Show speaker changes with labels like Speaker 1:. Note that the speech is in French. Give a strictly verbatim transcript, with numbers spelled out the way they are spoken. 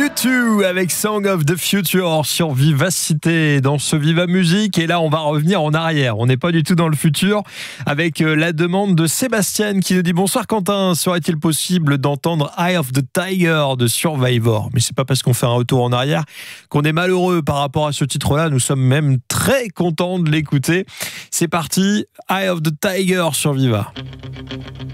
Speaker 1: U deux avec Song of the Future sur Vivacité dans ce Viva Musique. Et là, on va revenir en arrière. On n'est pas du tout dans le futur avec la demande de Sébastien qui nous dit: bonsoir Quentin, serait-il possible d'entendre Eye of the Tiger de Survivor? Mais c'est pas parce qu'on fait un retour en arrière qu'on est malheureux par rapport à ce titre-là. Nous sommes même très contents de l'écouter. C'est parti, Eye of the Tiger sur Viva.